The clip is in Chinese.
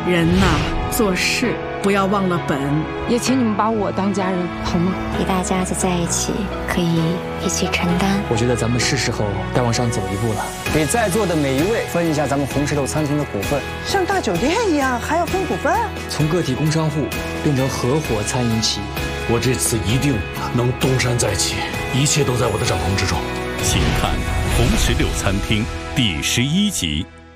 人呐，做事不要忘了本。 也请你们把我当家人，好吗？ 一大家子在一起，可以一起承担。 我觉得咱们是时候该往上走一步了。 给在座的每一位分一下咱们红石头餐厅的股份， 像大酒店一样还要分股份？ 从个体工商户变成合伙餐饮企业， 我这次一定能东山再起，一切都在我的掌控之中。 请看《红石榴餐厅》第11集。